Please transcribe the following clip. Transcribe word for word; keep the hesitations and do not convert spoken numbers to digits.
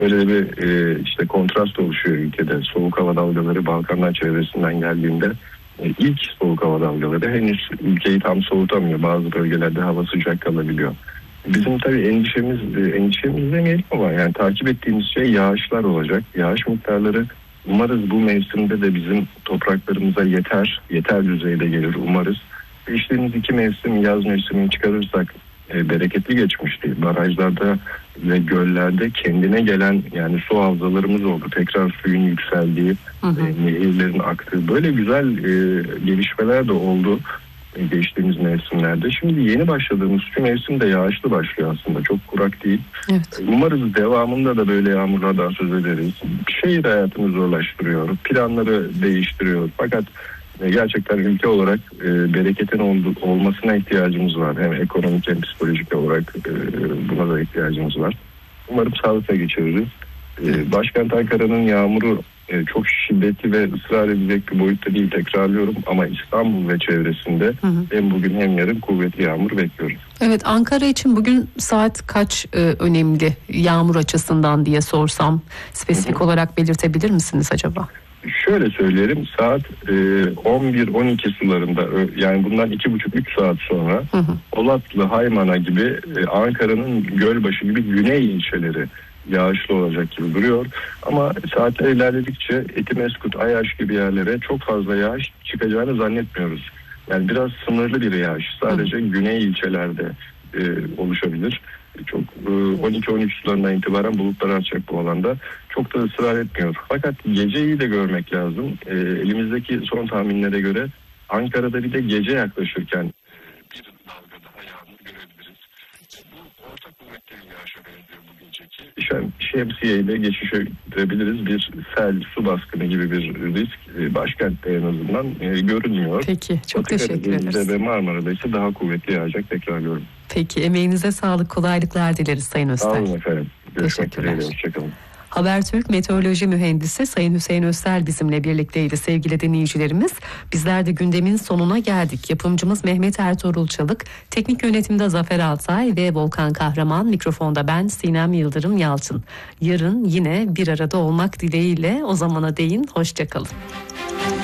böyle bir e, işte kontrast oluşuyor ülkede. Soğuk hava dalgaları Balkanlar çevresinden geldiğinde e, ilk soğuk hava dalgaları henüz ülkeyi tam soğutamıyor. Bazı bölgelerde hava sıcak kalabiliyor. Bizim tabii endişemiz, endişemiz demeyelim ama yani takip ettiğimiz şey yağışlar olacak. Yağış miktarları umarız bu mevsimde de bizim topraklarımıza yeter, yeter düzeyde gelir umarız. Geçtiğimiz iki mevsim, yaz mevsimini çıkarırsak e, bereketli geçmişti. Barajlarda ve göllerde kendine gelen yani su havzalarımız oldu. Tekrar suyun yükseldiği, hı hı. E, nehirlerin aktığı böyle güzel e, gelişmeler de oldu geçtiğimiz mevsimlerde. Şimdi yeni başladığımız şu mevsim de yağışlı başlıyor aslında. Çok kurak değil. Evet. Umarız devamında da böyle yağmurlardan söz ederiz. Şehir hayatını zorlaştırıyor. Planları değiştiriyor. Fakat gerçekten ülke olarak e, bereketin oldu, olmasına ihtiyacımız var. Hem ekonomik hem psikolojik olarak e, buna da ihtiyacımız var. Umarım sağlıkla geçiririz. E, Başkent Ankara'nın yağmuru e, çok şiddetli ve ısrar edecek bir boyutta değil, tekrarlıyorum. Ama İstanbul ve çevresinde hı hı. hem bugün hem yarın kuvvetli yağmur bekliyoruz. Evet, Ankara için bugün saat kaç e, önemli yağmur açısından diye sorsam spesifik hı hı. olarak belirtebilir misiniz acaba? Şöyle söyleyelim, saat e, on bir on iki sularında, yani bundan iki buçuk üç saat sonra hı hı. Polatlı, Haymana gibi e, Ankara'nın Gölbaşı gibi güney ilçeleri yağışlı olacak gibi duruyor. Ama saatler ilerledikçe Etimeskut, Ayaş gibi yerlere çok fazla yağış çıkacağını zannetmiyoruz. Yani biraz sınırlı bir yağış sadece hı. güney ilçelerde e, oluşabilir. Çok on iki on üç sularından itibaren bulutlar artacak bu alanda. Çok da ısrar etmiyor. Fakat geceyi de görmek lazım. E, elimizdeki son tahminlere göre Ankara'da bir de gece yaklaşırken bir dalga daha yağmur görebiliriz. Bu orta kuvvetli bir yağışa benziyor bu geceki. Şemsiye ile geçişebiliriz. Bir sel, su baskını gibi bir risk e, başkentte en azından e, görünmüyor. Peki, çok Batı teşekkür ederiz. Ve Marmara'da ise daha kuvvetli yağacak, tekrarlıyorum. Peki, emeğinize sağlık, kolaylıklar dileriz Sayın Özter. Sağ olun efendim. Görüşmek dileğiyle, hoşçakalın. Habertürk Meteoroloji Mühendisi Sayın Hüseyin Özsel bizimle birlikteydi sevgili dinleyicilerimiz. Bizler de gündemin sonuna geldik. Yapımcımız Mehmet Ertuğrul Çalık, teknik yönetimde Zafer Altay ve Volkan Kahraman, mikrofonda ben Sinem Yıldırım Yalçın. Yarın yine bir arada olmak dileğiyle, o zamana değin hoşçakalın.